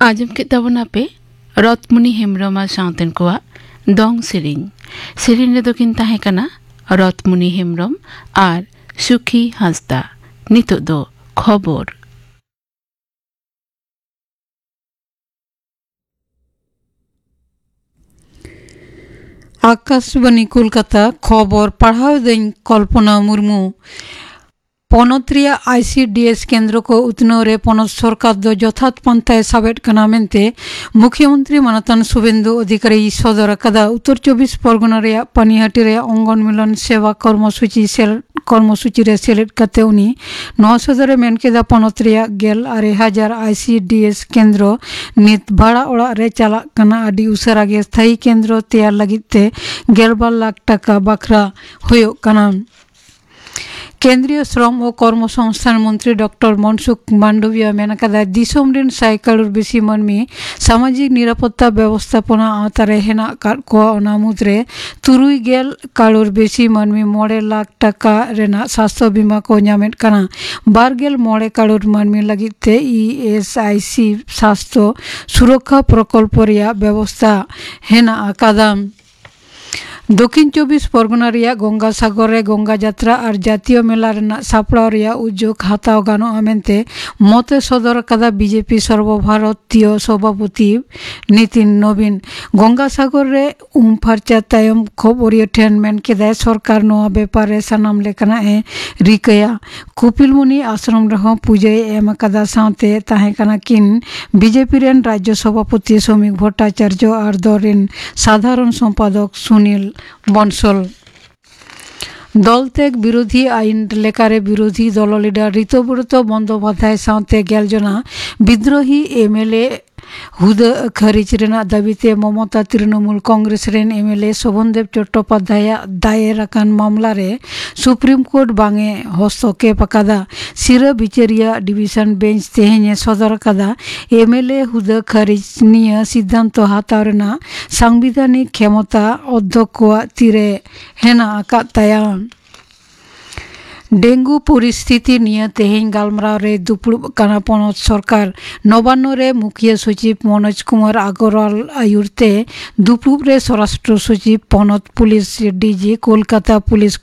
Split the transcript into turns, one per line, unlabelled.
आजम के तबना पे रतमुनि हेम्ब्रम साउतेन कोआ दंग सेरिंग रे दोकिन ताहे कना रतमुनि हेम्ब्रम आर सुखी हांसदा नितो दो खबर।
आकाशवाणी कोलकाता खबर पढ़ाओ दिन कल्पना मुर्मू। पनत आईसीडीएस केंद्र को उतनो रे पनत सरकार दो यथार्थ पंथाए साबेट कना मेनते मुख्यमंत्री मानतान शुभेंदु अधिकारी सदर अकादा। उत्तर 24 परगना रे पानीहाटी रे अंगन मिलन सेवा कर्मसूची रे सेलेक्ट करते उनी 900 रे मेनकेदा पनत गेल 2000 आईसीडीएस केंद्र नित भाड़ा ओड़ा रे चला कना आदि उसरा गे स्थायी केंद्र तैयार लगिते 12 लाख टाका बाखरा होयो कना। केंद्रीय श्रम और कर्मसंस्थान मंत्री डॉक्टर मनसुख मांडविया मेनकादा दिसोम रेन 6 करोड़ बेसी मानमी सामाजिक निरापत्ता व्यवस्थापना आवतारे हेना काट को ओना मुद्रे 3 करोड़ बेसी मानमी 9 लाख टाका रेना स्वास्थ्य बीमा को ᱧᱟᱢᱮᱫ कना। 9 करोड़ मानमी लगिते ईएसआईसी स्वास्थ्य सुरक्षा प्रकल्प रिया व्यवस्था हेना आकादा। दक्षिण 24 परगना गंगासागर रे गंगा यात्रा और जातीय मेला सापड़ा उद्योग हाथाव गानोआ मेनते मते सदर कादा बीजेपी सर्वभारतीय सभापति नितिन नवीन। गंगासागर रे फार्चा तायम खबरिया ठेन मेन केदाय सरकार नोआ बेपार रे सानाम लेकना ए रिकया। कुपिलमुनि आश्रम रह पूजाए एम कादा साथे ताहे कना किन बीजेपी रेन राज्य सभापति श्रमिक भट्टाचार्य और दरेन साधारण सम्पादक सुनील बंसल। दल त्याग विरोधी आईन लेकारे विरोधी दल लिडार ऋतुव्रत बंदोपाध्याय साथे 11 जना विद्रोही एमएलए हुदा खारिज रेना दाबीते ममता तृणमूल कांग्रेस रेन एमएलए शोभनदेव चट्टोपाध्याय दायर आकान मामला रे सुप्रीम कोर्ट बांगे हस्तक्षेप आकादा। सिरा बिचारिया डिविजन बेंच तेहेने सदर आकादा एमएलए हुदा खारिज निया सिद्धांत हाताव रेना सांविधानिक क्षमता अध्यक्ष तीरे हेना आकाद ताया। डेंगू परिस्थिति निये तेहेन गालमराव रे दुपुड़ काना पनत सरकार नवान्न रे मुखिया सचिव मनोज कुमार अग्रवाल आयुरते दुपुड़ रे स्वराष्ट्र सचिव पनत पुलिस डीजी कोलकाता पुलिस